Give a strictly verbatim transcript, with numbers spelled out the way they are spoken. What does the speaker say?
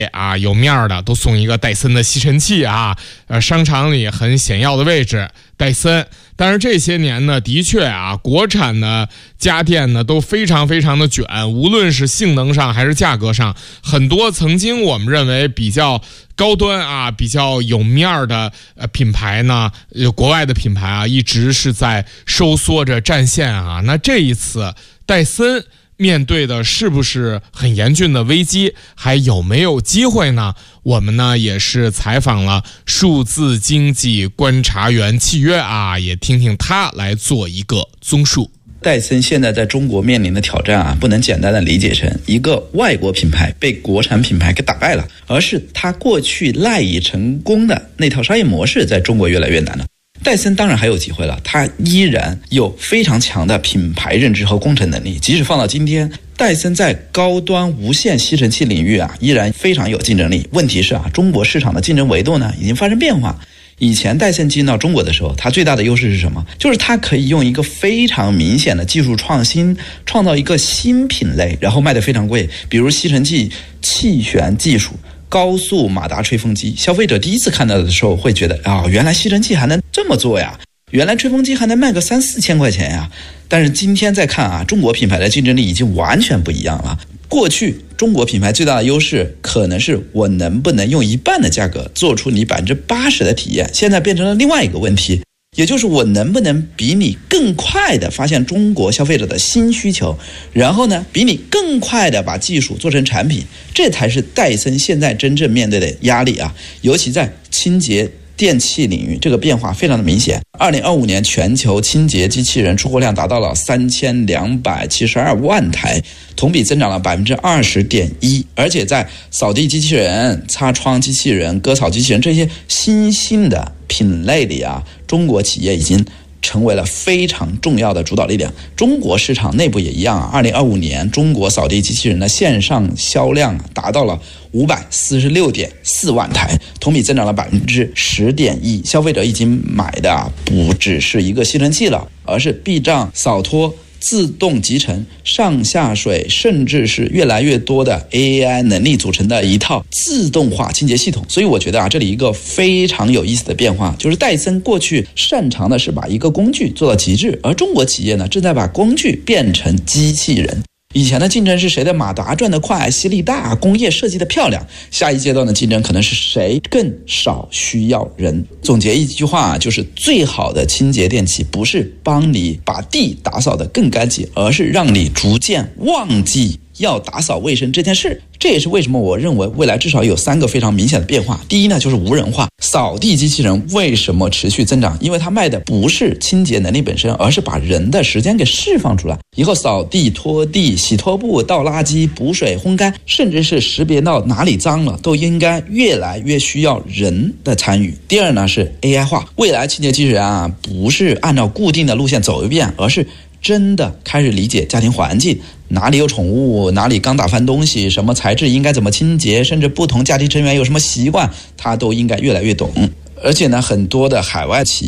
啊，有面儿的都送一个戴森的吸尘器啊，呃，商场里很显要的位置，戴森。但是这些年呢，的确啊，国产的家电呢都非常非常的卷，无论是性能上还是价格上，很多曾经我们认为比较高端啊、比较有面儿的呃品牌呢，呃，国外的品牌啊，一直是在收缩着战线啊。那这一次，戴森面对的是不是很严峻的危机，还有没有机会呢？我们呢也是采访了数字经济观察员契约啊，也听听他来做一个综述。 戴森现在在中国面临的挑战啊，不能简单的理解成一个外国品牌被国产品牌给打败了，而是他过去赖以成功的那套商业模式在中国越来越难了。戴森当然还有机会了，它依然有非常强的品牌认知和工程能力。即使放到今天，戴森在高端无线吸尘器领域啊，依然非常有竞争力。问题是啊，中国市场的竞争维度呢，已经发生变化。以前戴森进到中国的时候，它最大的优势是什么？就是它可以用一个非常明显的技术创新，创造一个新品类，然后卖得非常贵。比如吸尘器气旋技术。高速马达吹风机，消费者第一次看到的时候会觉得啊、哦，原来吸尘器还能这么做呀，原来吹风机还能卖个三四千块钱呀。但是今天再看啊，中国品牌的竞争力已经完全不一样了。过去中国品牌最大的优势可能是我能不能用一半的价格做出你百分之八十的体验，现在变成了另外一个问题，也就是我能不能比你更快的发现中国消费者的新需求，然后呢，比你更快的把技术做成产品，这才是戴森现在真正面对的压力啊！尤其在清洁电器领域，这个变化非常的明显。二零二五年全球清洁机器人出货量达到了三千两百七十二万台，同比增长了百分之二十点一。而且在扫地机器人、擦窗机器人、割草机器人这些新兴的品类里啊，中国企业已经成为了非常重要的主导力量。中国市场内部也一样啊，二零二五年中国扫地机器人的线上销量达到了五百四十六点四万台，同比增长了百分之十点一。消费者已经买的啊，不只是一个吸尘器了，而是避障、扫拖、自动集成、上下水，甚至是越来越多的 A I 能力组成的一套自动化清洁系统。所以我觉得啊，这里一个非常有意思的变化，就是戴森过去擅长的是把一个工具做到极致，而中国企业呢，正在把工具变成机器人。以前的竞争是谁的马达转得快、吸力大、工业设计的漂亮，下一阶段的竞争可能是谁更少需要人。总结一句话，就是最好的清洁电器不是帮你把地打扫得更干净，而是让你逐渐忘记要打扫卫生这件事。这也是为什么我认为未来至少有三个非常明显的变化。第一呢，就是无人化。扫地机器人为什么持续增长？因为它卖的不是清洁能力本身，而是把人的时间给释放出来。以后扫地、拖地、洗拖布、倒垃圾、补水、烘干，甚至是识别到哪里脏了，都应该越来越需要人的参与。第二呢，是 A I 化。未来清洁机器人啊，不是按照固定的路线走一遍，而是真的开始理解家庭环境，哪里有宠物，哪里刚打翻东西，什么材质应该怎么清洁，甚至不同家庭成员有什么习惯，他都应该越来越懂。而且呢，很多的海外企